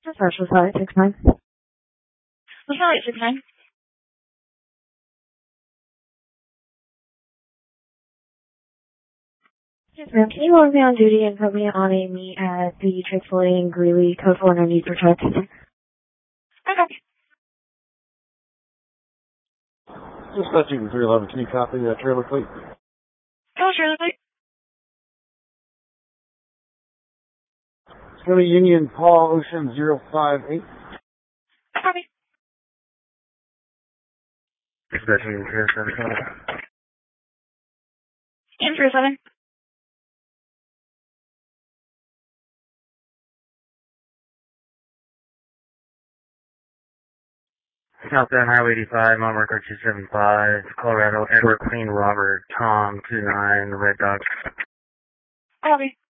Special Flight 69. Flight 69. Yes, ma'am. Can you log me on duty and put me on a meet at the Chick-fil-A in Greeley, code 490 for check? Okay. Dispatching 311, can you copy that trailer plate? Oh, sure, please. It's going to be Union Paul Ocean 058. Copy. Dispatching 377. Answer 7. Southbound Highway 85, mile marker 275, Colorado, Edward Queen Robert, Tom 29, Red Dog. Copy.